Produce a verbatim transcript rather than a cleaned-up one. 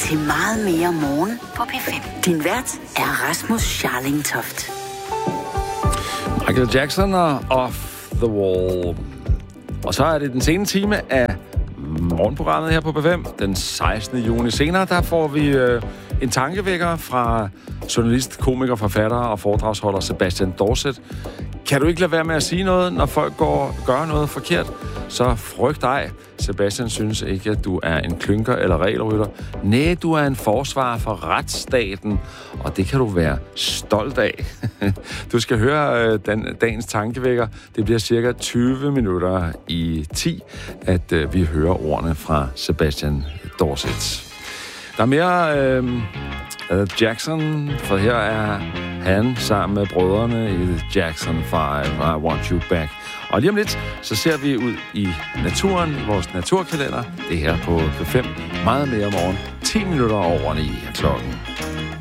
til Meget mere morgen på P fem. Din vært er Rasmus Scharling Toft. Michael Jackson og Off the Wall. Og så er det den sene time af morgenprogrammet her på P fem. Den sekstende juni. Senere der får vi øh, en tankevækker fra journalist, komiker, forfatter og foredragsholder Sebastian Dorset. Kan du ikke lade være med at sige noget, når folk går gør noget forkert? Så frygt dig. Sebastian synes ikke, at du er en klynker eller regelrytter. Næh, du er en forsvarer for retsstaten, og det kan du være stolt af. Du skal høre øh, den, dagens tankevækker. Det bliver cirka tyve minutter i ti, at øh, vi hører ordene fra Sebastian Dorset. Der er mere øh, øh, Jackson, for her er han sammen med brødrene i Jackson five, I Want You Back. Og lige om lidt, så ser vi ud i naturen, vores naturkalender. Det er her på P fem. Meget mere om morgen. ti minutter over ni er klokken.